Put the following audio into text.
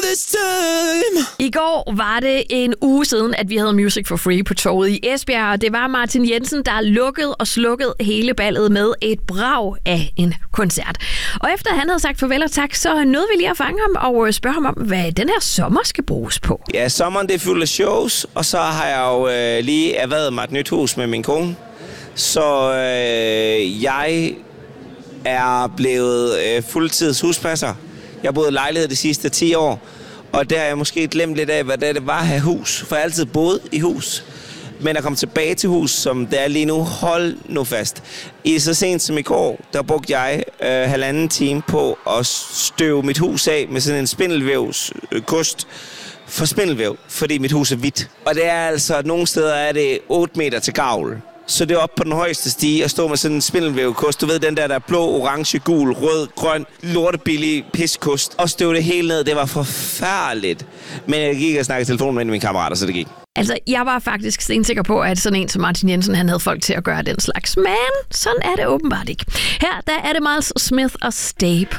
this time. I går var det en uge siden, at vi havde Music for Free på torvet i Esbjerg, og det var Martin Jensen, der lukkede og slukkede hele ballet med et brag af en koncert. Og efter han havde sagt farvel og tak, så nåede vi lige at fange ham og spørge ham om, hvad den her sommer skal bruges på. Ja, sommeren det er fuld af shows, og så har jeg jo lige erhvervet mig et nyt hus med min kone. Så jeg er blevet fuldtids huspasser. Jeg har boet i lejlighed de sidste 10 år, og der har jeg måske glemt lidt af, hvad det var at have hus. For jeg har altid boet i hus. Men at komme tilbage til hus, som det er lige nu, hold nu fast. I så sent som i går, der brugte jeg 1,5 time på at støve mit hus af med sådan en spindelvævskost for spindelvæv, fordi mit hus er hvidt. Og det er altså, nogle steder er det 8 meter til gavl. Så det er op på den højeste stige og stå med sådan en spindelvævkost. Du ved, den der er blå, orange, gul, rød, grøn, lortebillig piskost. Og støve det hele ned, det var forfærdeligt. Men jeg gik og snakkede i telefonen med mine kammerater, så det gik. Altså, jeg var faktisk stensikker på, at sådan en som Martin Jensen, han havde folk til at gøre den slags. Men sådan er det åbenbart ikke. Her, der er det Miles Smith og Stay.